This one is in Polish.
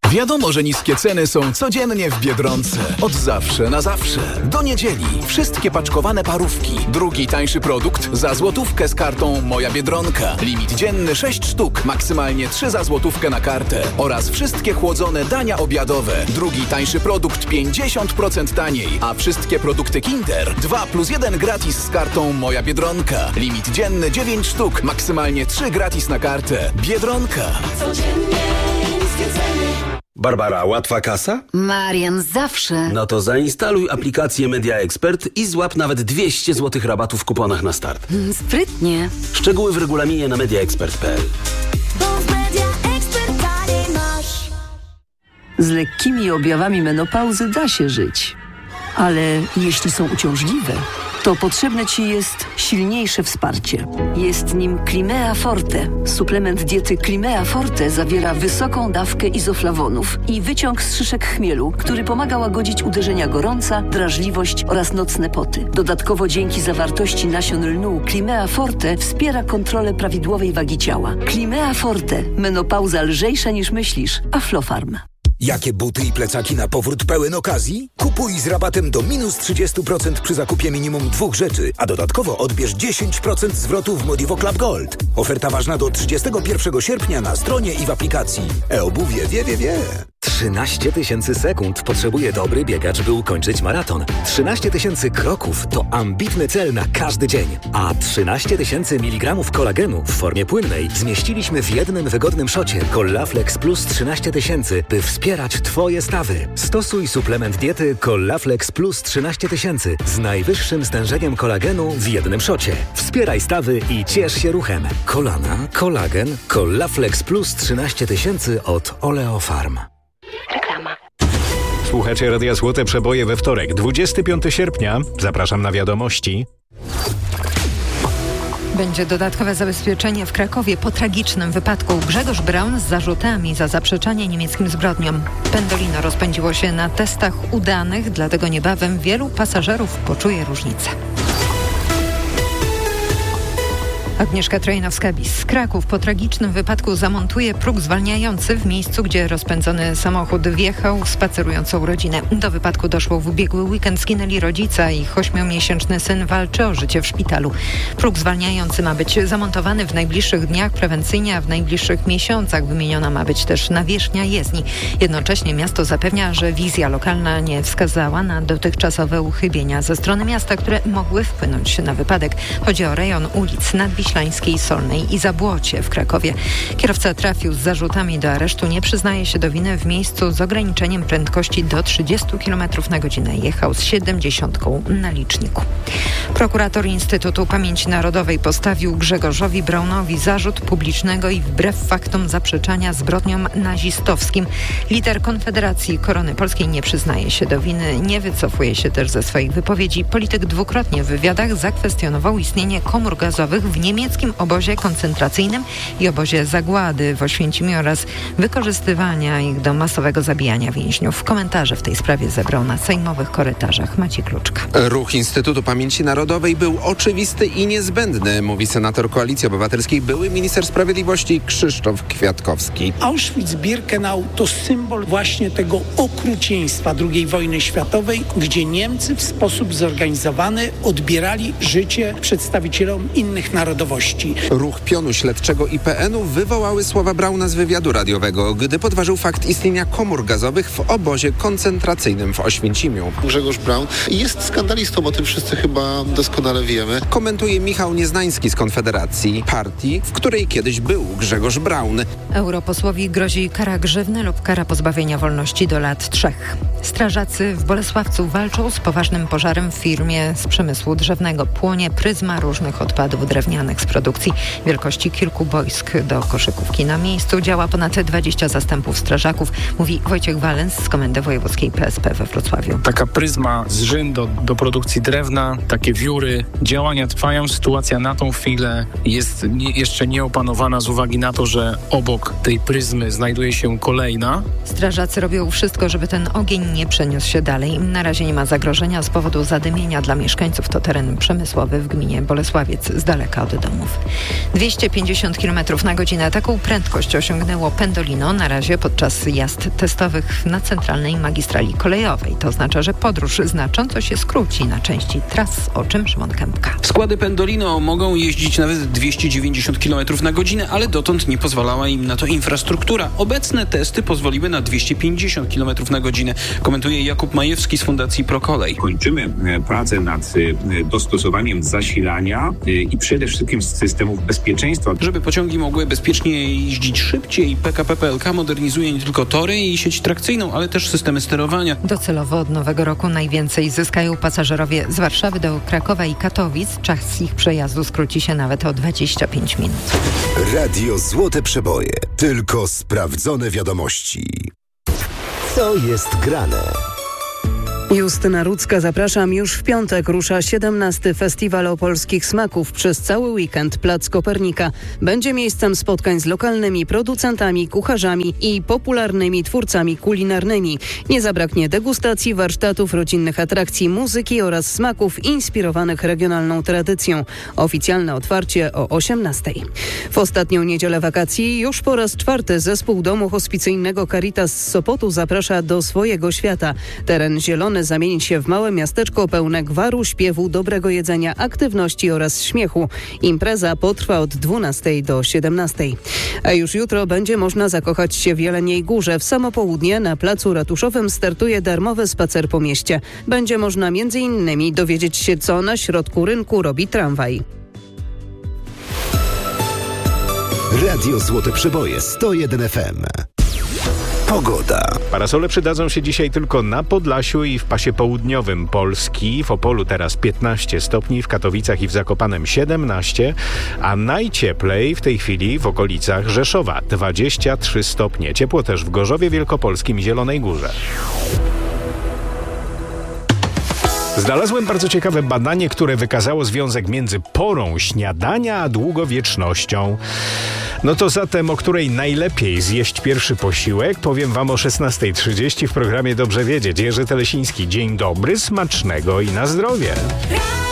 Wiadomo, że niskie ceny są codziennie w Biedronce. Od zawsze na zawsze. Do niedzieli. Wszystkie paczkowane parówki. Drugi tańszy produkt za złotówkę z kartą Moja Biedronka. Limit dzienny 6 sztuk. Maksymalnie 3 za złotówkę na kartę. Oraz wszystkie chłodzone dania obiadowe. Drugi tańszy produkt 50% taniej. A wszystkie produkty Kinder 2+1 gratis z kartą Moja Biedronka. Limit dzienny 9 sztuk. Maksymalnie 3 gratis na kartę. Biedronka. Codziennie niskie ceny. Barbara, łatwa kasa? Marian, zawsze. No to zainstaluj aplikację Media Expert i złap nawet 200 zł rabatu w kuponach na start. Sprytnie. Szczegóły w regulaminie na mediaexpert.pl. Z lekkimi objawami menopauzy da się żyć. Ale jeśli są uciążliwe, to potrzebne Ci jest silniejsze wsparcie. Jest nim Climea Forte. Suplement diety Climea Forte zawiera wysoką dawkę izoflawonów i wyciąg z szyszek chmielu, który pomaga łagodzić uderzenia gorąca, drażliwość oraz nocne poty. Dodatkowo dzięki zawartości nasion lnu Climea Forte wspiera kontrolę prawidłowej wagi ciała. Climea Forte. Menopauza lżejsza niż myślisz. Aflofarm. Jakie buty i plecaki na powrót pełen okazji? Kupuj z rabatem do -30% przy zakupie minimum 2 rzeczy, a dodatkowo odbierz 10% zwrotu w Modivo Club Gold. Oferta ważna do 31 sierpnia na stronie i w aplikacji. E-obuwie wie. 13 000 sekund potrzebuje dobry biegacz, by ukończyć maraton. 13 000 kroków to ambitny cel na każdy dzień. A 13 000 mg kolagenu w formie płynnej zmieściliśmy w jednym wygodnym szocie Collaflex Plus 13 000, by wspierać Twoje stawy. Stosuj suplement diety Collaflex Plus 13 000 z najwyższym stężeniem kolagenu w jednym szocie. Wspieraj stawy i ciesz się ruchem. Kolana, kolagen, Collaflex Plus 13 000 od Oleofarm. Reklama. Słuchacie Radia Złote Przeboje we wtorek, 25 sierpnia. Zapraszam na wiadomości. Będzie dodatkowe zabezpieczenie w Krakowie po tragicznym wypadku. Grzegorz Braun z zarzutami za zaprzeczanie niemieckim zbrodniom. Pendolino rozpędziło się na testach udanych, dlatego niebawem wielu pasażerów poczuje różnicę. Agnieszka Trojnowska-Bis. Kraków po tragicznym wypadku zamontuje próg zwalniający w miejscu, gdzie rozpędzony samochód wjechał w spacerującą rodzinę. Do wypadku doszło w ubiegły weekend. Zginęli rodzica i 8-miesięczny syn walczy o życie w szpitalu. Próg zwalniający ma być zamontowany w najbliższych dniach prewencyjnie, a w najbliższych miesiącach wymieniona ma być też nawierzchnia jezdni. Jednocześnie miasto zapewnia, że wizja lokalna nie wskazała na dotychczasowe uchybienia ze strony miasta, które mogły wpłynąć na wypadek. Chodzi o rejon ulic Nadwiślańskiej, Solnej i Zabłocie w Krakowie. Kierowca trafił z zarzutami do aresztu, nie przyznaje się do winy w miejscu z ograniczeniem prędkości do 30 km na godzinę. Jechał z 70 na liczniku. Prokurator Instytutu Pamięci Narodowej postawił Grzegorzowi Braunowi zarzut publicznego i wbrew faktom zaprzeczania zbrodniom nazistowskim. Lider Konfederacji Korony Polskiej nie przyznaje się do winy, nie wycofuje się też ze swoich wypowiedzi. Polityk dwukrotnie w wywiadach zakwestionował istnienie komór gazowych w niemieckim obozie koncentracyjnym i obozie zagłady w Oświęcimiu oraz wykorzystywania ich do masowego zabijania więźniów. Komentarze w tej sprawie zebrał na sejmowych korytarzach Maciej Kluczka. Ruch Instytutu Pamięci Narodowej był oczywisty i niezbędny, mówi senator Koalicji Obywatelskiej, były minister sprawiedliwości Krzysztof Kwiatkowski. Auschwitz-Birkenau to symbol właśnie tego okrucieństwa II wojny światowej, gdzie Niemcy w sposób zorganizowany odbierali życie przedstawicielom innych narodowości. Ruch pionu śledczego IPN-u wywołały słowa Brauna z wywiadu radiowego, gdy podważył fakt istnienia komór gazowych w obozie koncentracyjnym w Oświęcimiu. Grzegorz Braun jest skandalistą, o tym wszyscy chyba doskonale wiemy. Komentuje Michał Nieznański z Konfederacji, partii, w której kiedyś był Grzegorz Braun. Europosłowi grozi kara grzywny lub kara pozbawienia wolności do lat 3. Strażacy w Bolesławcu walczą z poważnym pożarem w firmie z przemysłu drzewnego. Płonie pryzma różnych odpadów drewnianych z produkcji wielkości kilku boisk do koszykówki. Na miejscu działa ponad 20 zastępów strażaków, mówi Wojciech Walens z Komendy Wojewódzkiej PSP we Wrocławiu. Taka pryzma z żyn do produkcji drewna, takie wióry, działania trwają. Sytuacja na tą chwilę jest jeszcze nieopanowana z uwagi na to, że obok tej pryzmy znajduje się kolejna. Strażacy robią wszystko, żeby ten ogień nie przeniósł się dalej. Na razie nie ma zagrożenia z powodu zadymienia dla mieszkańców. To teren przemysłowy w gminie Bolesławiec, z daleka od domów. 250 km na godzinę. Taką prędkość osiągnęło Pendolino na razie podczas jazd testowych na centralnej magistrali kolejowej. To oznacza, że podróż znacząco się skróci na części tras, o czym Szymon Kępka. Składy Pendolino mogą jeździć nawet 290 km na godzinę, ale dotąd nie pozwalała im na to infrastruktura. Obecne testy pozwoliły na 250 km na godzinę, komentuje Jakub Majewski z Fundacji ProColej. Kończymy pracę nad dostosowaniem zasilania i przede wszystkim systemów bezpieczeństwa. Żeby pociągi mogły bezpiecznie jeździć szybciej, PKP PLK modernizuje nie tylko tory i sieć trakcyjną, ale też systemy sterowania. Docelowo od nowego roku najwięcej zyskają pasażerowie z Warszawy do Krakowa i Katowic. Czas ich przejazdu skróci się nawet o 25 minut. Radio Złote Przeboje. Tylko sprawdzone wiadomości. Co jest grane? Justyna Rudzka, zapraszam. Już w piątek rusza 17. Festiwal Opolskich Smaków. Przez cały weekend Plac Kopernika będzie miejscem spotkań z lokalnymi producentami, kucharzami i popularnymi twórcami kulinarnymi. Nie zabraknie degustacji, warsztatów, rodzinnych atrakcji, muzyki oraz smaków inspirowanych regionalną tradycją. Oficjalne otwarcie o 18. W ostatnią niedzielę wakacji już po raz czwarty zespół domu hospicyjnego Caritas z Sopotu zaprasza do swojego świata. Teren zielony zamienić się w małe miasteczko pełne gwaru, śpiewu, dobrego jedzenia, aktywności oraz śmiechu. Impreza potrwa od 12 do 17. A już jutro będzie można zakochać się w Jeleniej Górze. W samo południe na placu ratuszowym startuje darmowy spacer po mieście. Będzie można m.in. dowiedzieć się, co na środku rynku robi tramwaj. Radio Złote Przeboje 101 FM. Pogoda. Parasole przydadzą się dzisiaj tylko na Podlasiu i w pasie południowym Polski. W Opolu teraz 15 stopni, w Katowicach i w Zakopanem 17, a najcieplej w tej chwili w okolicach Rzeszowa 23 stopnie. Ciepło też w Gorzowie Wielkopolskim i Zielonej Górze. Znalazłem bardzo ciekawe badanie, które wykazało związek między porą śniadania a długowiecznością. No to zatem, o której najlepiej zjeść pierwszy posiłek, powiem wam o 16:30 w programie Dobrze Wiedzieć. Jerzy Telesiński. Dzień dobry, smacznego i na zdrowie.